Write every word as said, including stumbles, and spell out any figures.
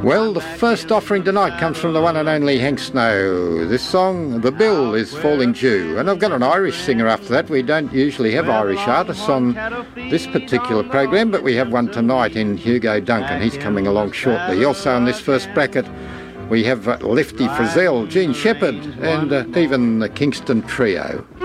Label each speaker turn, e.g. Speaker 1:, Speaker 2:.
Speaker 1: Well, the first offering tonight comes from the one and only Hank Snow. This song, The Bill is Falling Due. And I've got an Irish singer after that. We don't usually have Irish artists on this particular program, but we have one tonight in Hugo Duncan. He's coming along shortly. Also in this first bracket, we have uh, Lefty Frizzell, Gene Shepherd, and uh, even the Kingston Trio.